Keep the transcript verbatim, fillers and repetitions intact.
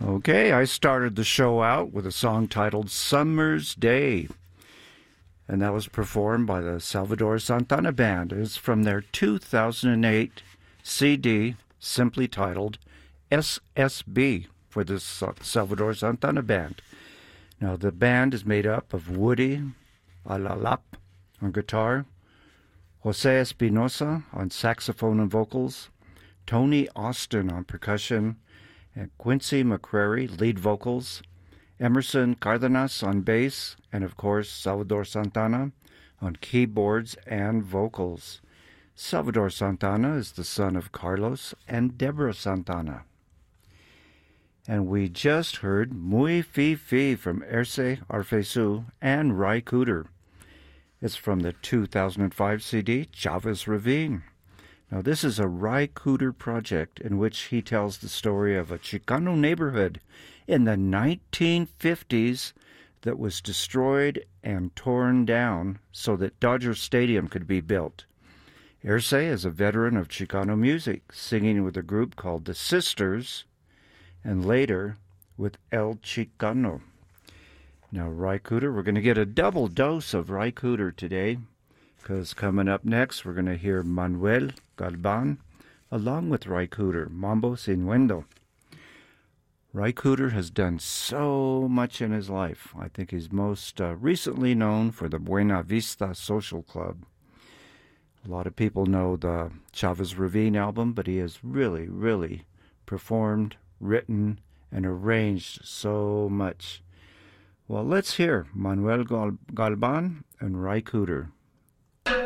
Okay, I started the show out with a song titled Summer's Day, and that was performed by the Salvador Santana Band. It's from their two thousand eight C D, simply titled S S B, for the Salvador Santana Band. Now, the band is made up of Woody Alalap on guitar, Jose Espinosa on saxophone and vocals, Tony Austin on percussion, and Quincy McCrary, lead vocals, Emerson Cardenas on bass, and of course Salvador Santana on keyboards and vocals. Salvador Santana is the son of Carlos and Deborah Santana. And we just heard Muy Fi Fi from Erce Arfesu and Ry Cooder. It's from the two thousand five C D, Chavez Ravine. Now, this is a Ry Cooder project in which he tells the story of a Chicano neighborhood in the nineteen fifties that was destroyed and torn down so that Dodger Stadium could be built. Erce is a veteran of Chicano music, singing with a group called the Sisters, and later with El Chicano. Now, Ry Cooder, we're going to get a double dose of Ry Cooder today, because coming up next, we're going to hear Manuel Galban, along with Ry Cooder, Mambo Sin Nuendo. Ry Cooder has done so much in his life. I think he's most uh, recently known for the Buena Vista Social Club. A lot of people know the Chavez Ravine album, but he has really, really performed, written, and arranged so much. Well, let's hear Manuel Gal- Galban and Ry Cooder.